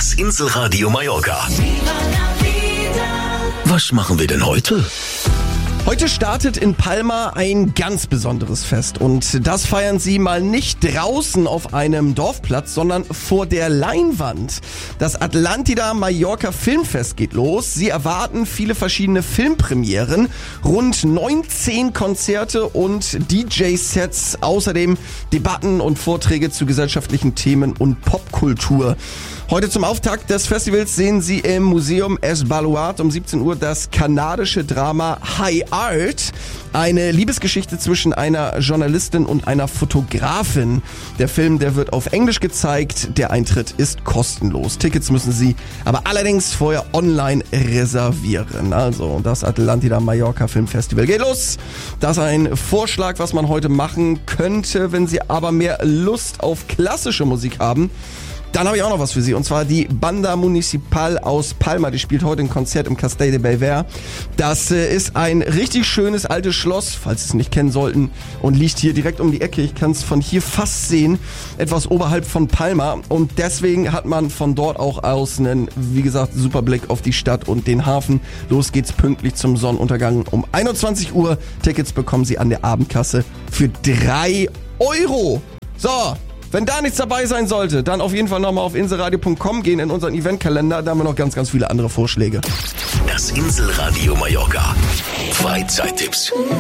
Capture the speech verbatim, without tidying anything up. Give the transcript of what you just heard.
Das Inselradio Mallorca. Was machen wir denn heute? Heute startet in Palma ein ganz besonderes Fest und das feiern sie mal nicht draußen auf einem Dorfplatz, sondern vor der Leinwand. Das Atlantida Mallorca Filmfest geht los. Sie erwarten viele verschiedene Filmpremieren, rund neunzehn Konzerte und D J-Sets, außerdem Debatten und Vorträge zu gesellschaftlichen Themen und Popkultur. Heute zum Auftakt des Festivals sehen Sie im Museum Es Baluart um siebzehn Uhr das kanadische Drama High Art, eine Liebesgeschichte zwischen einer Journalistin und einer Fotografin. Der Film, der wird auf Englisch gezeigt, der Eintritt ist kostenlos. Tickets müssen Sie aber allerdings vorher online reservieren. Also das Atlantida Mallorca Filmfestival geht los. Das ist ein Vorschlag, was man heute machen könnte, wenn Sie aber mehr Lust auf klassische Musik haben. Dann habe ich auch noch was für Sie, und zwar die Banda Municipal aus Palma. Die spielt heute ein Konzert im Castell de Belver. Das äh, ist ein richtig schönes altes Schloss, falls Sie es nicht kennen sollten, und liegt hier direkt um die Ecke. Ich kann es von hier fast sehen, etwas oberhalb von Palma. Und deswegen hat man von dort auch aus einen, wie gesagt, super Blick auf die Stadt und den Hafen. Los geht's pünktlich zum Sonnenuntergang um einundzwanzig Uhr. Tickets bekommen Sie an der Abendkasse für drei Euro. So. Wenn da nichts dabei sein sollte, dann auf jeden Fall nochmal auf inselradio punkt com gehen in unseren Eventkalender. Da haben wir noch ganz, ganz viele andere Vorschläge. Das Inselradio Mallorca. Freizeittipps.